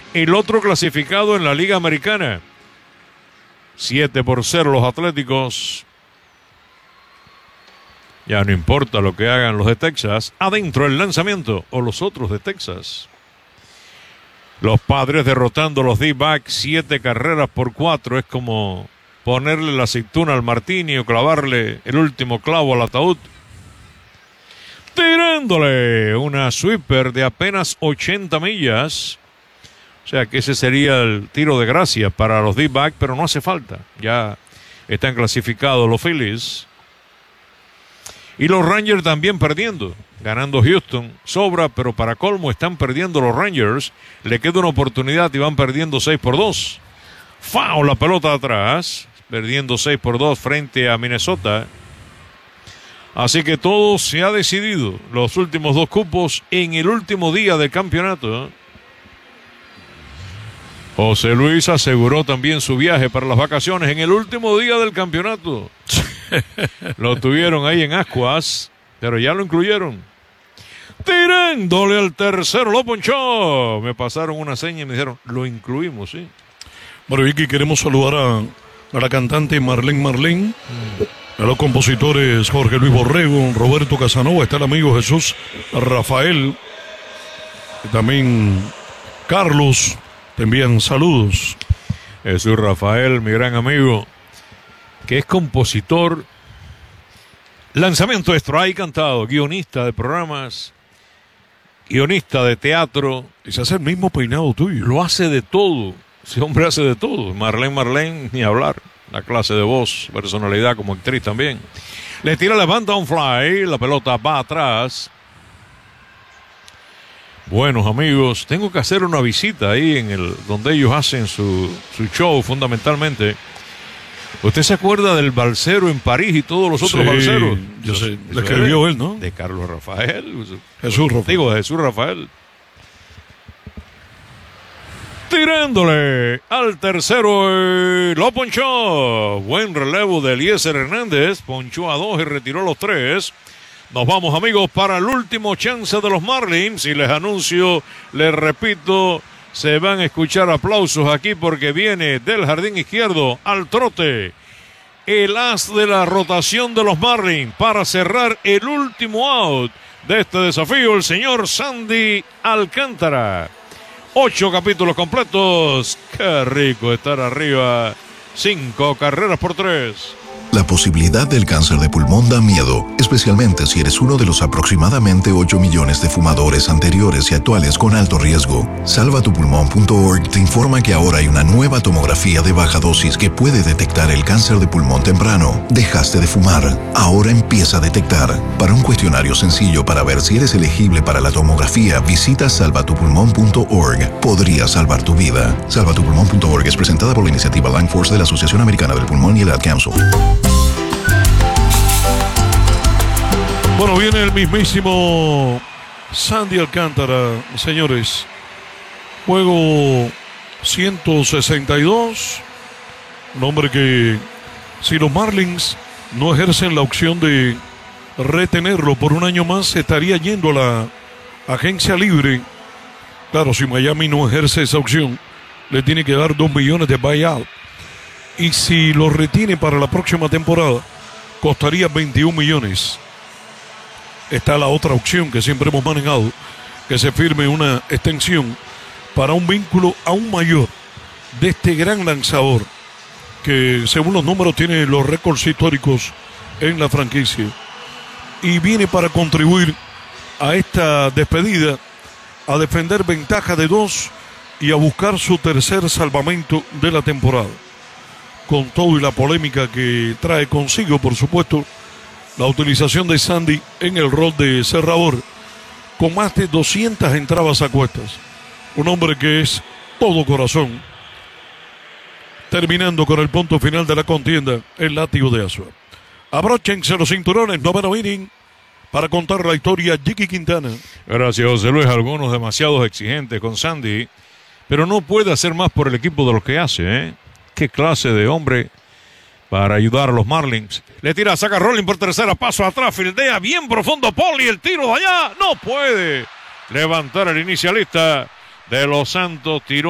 el otro clasificado en la Liga Americana. 7-0 los Atléticos. Ya no importa lo que hagan los de Texas. Adentro el lanzamiento o los otros de Texas. Los Padres derrotando a los D-backs 7 carreras por 4. Es como ponerle la aceituna al martini o clavarle el último clavo al ataúd. Tirándole una sweeper de apenas 80 millas. O sea que ese sería el tiro de gracia para los D-backs, pero no hace falta. Ya están clasificados los Phillies. Y los Rangers también perdiendo, ganando Houston. Sobra, pero para colmo están perdiendo los Rangers. Le queda una oportunidad y van perdiendo 6-2. Foul la pelota atrás, perdiendo 6-2 frente a Minnesota. Así que todo se ha decidido. Los últimos 2 cupos en el último día del campeonato. José Luis aseguró también su viaje para las vacaciones en el último día del campeonato. Lo tuvieron ahí en Ascuas, pero ya lo incluyeron. Tirándole al tercero, lo ponchó. Me pasaron una seña y me dijeron, lo incluimos, sí. Bueno, Vicky, queremos saludar a la cantante Marlene, a los compositores Jorge Luis Borrego, Roberto Casanova, está el amigo Jesús Rafael, y también Carlos, te envían saludos. Jesús Rafael, mi gran amigo, que es compositor, lanzamiento de strike cantado, guionista de programas, guionista de teatro. Y se hace el mismo peinado tuyo. Lo hace de todo, ese hombre hace de todo. Marlene, ni hablar, la clase de voz, personalidad como actriz también. Le tira, levanta un fly, la pelota va atrás. Buenos amigos, tengo que hacer una visita ahí en donde ellos hacen su show fundamentalmente. ¿Usted se acuerda del balsero en París y todos los otros balseros? Yo sé, le escribió él, ¿no? De Carlos Rafael. Jesús Rafael. Digo, de Jesús Rafael. Tirándole al tercero, lo ponchó. Buen relevo de Eliezer Hernández. Ponchó a 2 y retiró los 3. Nos vamos, amigos, para el último chance de los Marlins. Y les anuncio, les repito, se van a escuchar aplausos aquí porque viene del jardín izquierdo al trote el as de la rotación de los Marlins para cerrar el último out de este desafío, el señor Sandy Alcántara. 8 capítulos completos. Qué rico estar arriba. 5 carreras por 3. La posibilidad del cáncer de pulmón da miedo, especialmente si eres uno de los aproximadamente 8 millones de fumadores anteriores y actuales con alto riesgo. Salvatupulmón.org te informa que ahora hay una nueva tomografía de baja dosis que puede detectar el cáncer de pulmón temprano. Dejaste de fumar, ahora empieza a detectar. Para un cuestionario sencillo para ver si eres elegible para la tomografía, visita salvatupulmón.org. Podría salvar tu vida. Salvatupulmón.org es presentada por la iniciativa Lung Force de la Asociación Americana del Pulmón y el Ad Council. Bueno, viene el mismísimo Sandy Alcántara, señores. Juego 162. Un hombre que, si los Marlins no ejercen la opción de retenerlo por un año más, se estaría yendo a la agencia libre. Claro, si Miami no ejerce esa opción, le tiene que dar 2 millones de buyout. Y si lo retiene para la próxima temporada, costaría 21 millones. Está la otra opción que siempre hemos manejado, que se firme una extensión para un vínculo aún mayor de este gran lanzador, que según los números tiene los récords históricos en la franquicia. Y viene para contribuir a esta despedida, a defender ventaja de 2 y a buscar su tercer salvamento de la temporada. Con todo y la polémica que trae consigo, por supuesto, la utilización de Sandy en el rol de cerrador, con más de 200 entradas a cuestas. Un hombre que es todo corazón. Terminando con el punto final de la contienda, el látigo de Asua. Abróchense los cinturones, noveno inning, para contar la historia, Jiki Quintana. Gracias, José Luis. Algunos demasiados exigentes con Sandy, pero no puede hacer más por el equipo de lo que hace, ¿eh? Qué clase de hombre para ayudar a los Marlins. Le tira, saca Rolling por tercera, paso atrás, fildea bien profundo Poli, el tiro de allá, no puede levantar el inicialista de Los Santos, tiró